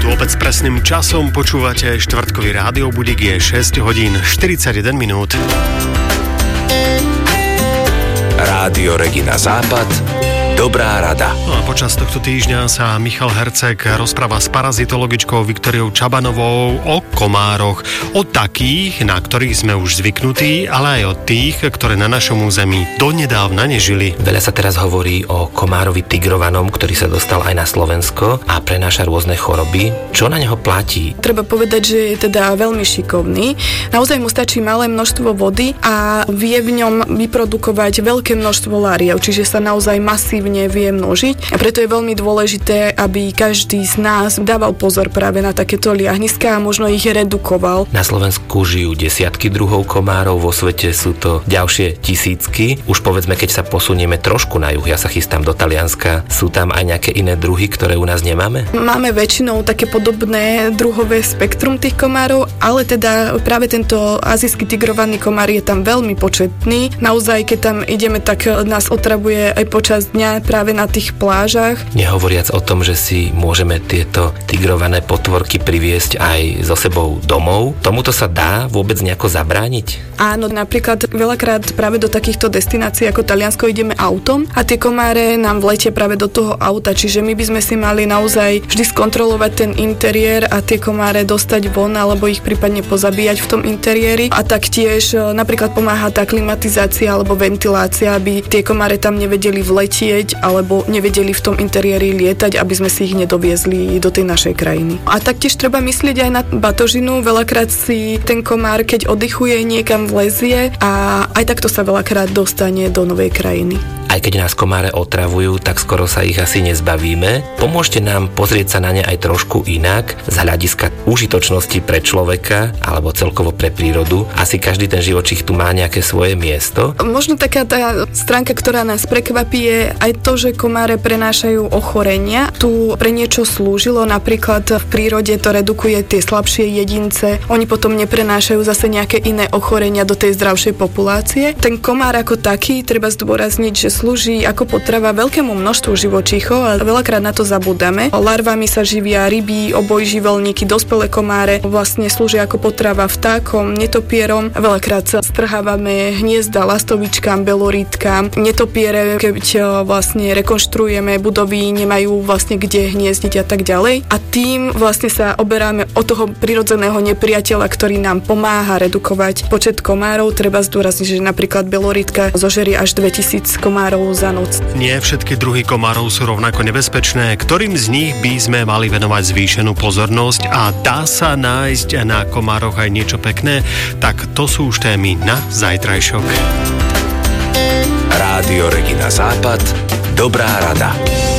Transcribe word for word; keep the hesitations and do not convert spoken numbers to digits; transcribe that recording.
Tu opäť s presným časom počúvate štvrtkový rádiobudík, je šesť hodín štyridsaťjeden minút. Rádio Regina Západ, dobrá rada. No a počas tohto týždňa sa Michal Herceg rozpráva s parazitologičkou Viktoriou Čabanovou o komároch. O takých, na ktorých sme už zvyknutí, ale aj o tých, ktoré na našom území donedávna nežili. Veľa sa teraz hovorí o komárovi tigrovanom, ktorý sa dostal aj na Slovensko a prenáša rôzne choroby. Čo na neho platí? Treba povedať, že je teda veľmi šikovný. Naozaj mu stačí malé množstvo vody a vie v ňom vyprodukovať veľké množstvo láriev, čiže sa naozaj masívne vie množiť. A preto je veľmi dôležité, aby každý z nás dával pozor práve na takéto liahniská a možno ich redukoval. Na Slovensku žijú desiatky druhov komárov, vo svete sú to ďalšie tisícky. Už povedzme, keď sa posunieme trošku na juh, ja sa chystám do Talianska, sú tam aj nejaké iné druhy, ktoré u nás nemáme? Máme väčšinou také podobné druhové spektrum tých komárov, ale teda práve tento azijský tigrovaný komár je tam veľmi početný. Naozaj, keď tam ideme, tak nás otravuje aj počas dňa práve na tých plážach. Nehovoriac o tom, že si môžeme tieto tigrované potvorky priviesť aj so sebou domov. Tomuto sa dá vôbec nejako zabrániť? Áno, napríklad veľakrát práve do takýchto destinácií ako Taliansko ideme autom a tie komáre nám vletia práve do toho auta, čiže my by sme si mali naozaj vždy skontrolovať ten interiér a tie komáre dostať von alebo ich prípadne pozabíjať v tom interiéri. A taktiež napríklad pomáha tá klimatizácia alebo ventilácia, aby tie komáre tam nevedeli vletieť alebo nevedeli v tom interiéri lietať, aby sme si ich nedoviezli do tej našej krajiny. A taktiež treba myslieť aj na batožinu. Veľakrát si ten komár, keď oddychuje, niekam vlezie a aj takto sa veľakrát dostane do novej krajiny. Aj keď nás komáre otravujú, tak skoro sa ich asi nezbavíme. Pomôžte nám pozrieť sa na ne aj trošku inak, z hľadiska užitočnosti pre človeka alebo celkovo pre prírodu. Asi každý ten živočích tu má nejaké svoje miesto. Možno taká tá stránka, ktorá nás prekvapí, je aj to, že komáre prenášajú ochorenia. Tu pre niečo slúžilo, napríklad v prírode to redukuje tie slabšie jedince. Oni potom neprenášajú zase nejaké iné ochorenia do tej zdravšej populácie. Ten komár ako taký, treba zdôrazniť, že slúži ako potrava veľkému množstvu živočíchov a veľakrát na to zabudáme. Larvami sa živia ryby, obojživelníky, dospelé komáre, vlastne slúžia ako potrava vtákom, netopierom. Veľakrát sa strhávame hniezda lastovičkám, belorítkám. Netopiere, keď vlastne rekonštruujeme budovy, nemajú vlastne kde hniezdiť a tak ďalej. A tým vlastne sa oberáme od toho prirodzeného nepriateľa, ktorý nám pomáha redukovať počet komárov. Treba zdôrazniť, že napríklad belorítka zožerie až dvetisíc komárov za noc. Nie všetky druhy komárov sú rovnako nebezpečné, ktorým z nich by sme mali venovať zvýšenú pozornosť a dá sa nájsť na komároch aj niečo pekné, tak to sú už témy na zajtrajšok. Rádio Regina Západ, dobrá rada.